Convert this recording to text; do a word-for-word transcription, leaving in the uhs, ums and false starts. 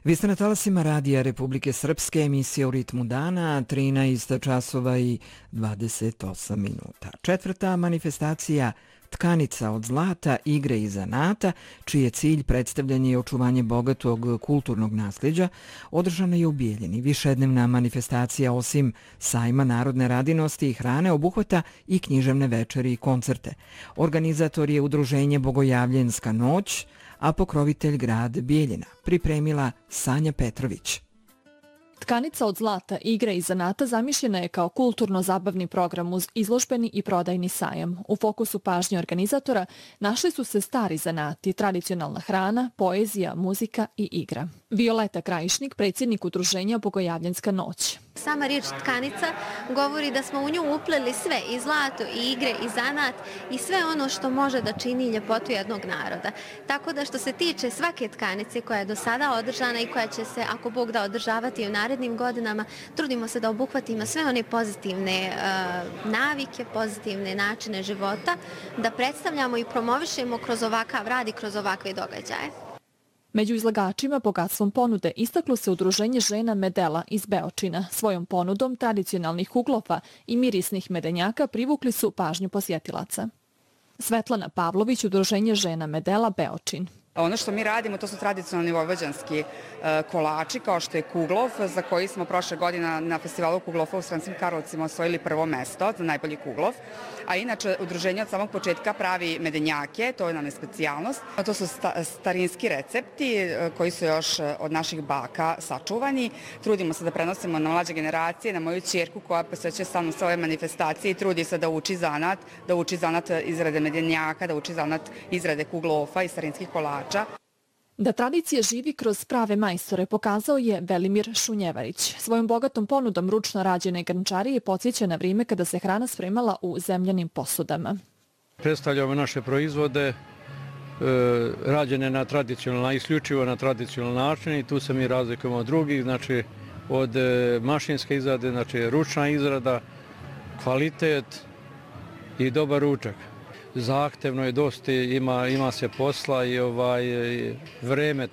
Vi ste na talasima Radija Republike Srpske, emisija U ritmu dana, trinaest časova i dvadeset osam minuta. Četvrta manifestacija Tkanica od zlata, igre i zanata, čiji je cilj predstavljanje i očuvanje bogatog kulturnog nasljeđa, održana je u Bijeljini. Višednevna manifestacija osim sajma narodne radinosti i hrane obuhvata i književne večeri i koncerte. Organizator je udruženje Bogojavljenska noć, a pokrovitelj grad Bijeljina, pripremila Sanja Petrović. Tkanica od zlata, igre i zanata zamišljena je kao kulturno-zabavni program uz izložbeni i prodajni sajam. U fokusu pažnje organizatora našli su se stari zanati, tradicionalna hrana, poezija, muzika i igra. Violeta Krajišnik, predsjednik udruženja Bogojavljenska noć. Sama riječ tkanica govori da smo u nju upleli sve, i zlato, i igre, i zanat, i sve ono što može da čini ljepotu jednog naroda. Tako da što se tiče svake tkanice koja je do sada održana i koja će se, ako Bog da, održavati u narednim godinama, trudimo se da obuhvatimo sve one pozitivne uh, navike, pozitivne načine života, da predstavljamo i promovišemo kroz ovakav rad i kroz ovakve događaje. Među izlagačima bogatstvom ponude istaklo se udruženje žena Medela iz Beočina. Svojom ponudom tradicionalnih kuglofa i mirisnih medenjaka privukli su pažnju posjetilaca. Svetlana Pavlović, udruženje žena Medela Beočin. Ono što mi radimo, to su tradicionalni vojvođanski kolači, kao što je kuglov, za koji smo prošle godine na festivalu kuglova u Sremskim Karlovcima osvojili prvo mesto za najbolji kuglov. A inače, udruženje od samog početka pravi medenjake, to je nam je specijalnost. To su starinski recepti koji su još od naših baka sačuvani. Trudimo se da prenosimo na mlađe generacije, na moju ćerku koja posvećuje sa mnom sve ove manifestacije i trudi se da uči zanat, da uči zanat izrade medenjaka, da uči zanat izrade kuglova i starinskih kolača. Da tradicija živi kroz prave majstore pokazao je Velimir Šunjevarić. Svojom bogatom ponudom ručno rađene grnčarije podsjeća na vrijeme kada se hrana spremala u zemljanim posudama. Predstavljamo naše proizvode e, rađene na tradicionalno, isključivo na tradicionalni način i tu se mi razlikujemo od drugih, znači od e, mašinske izrade, znači ručna izrada, kvalitet i dobar ručak. Zahtevno je dosta, ima, ima se posla i ovaj, vreme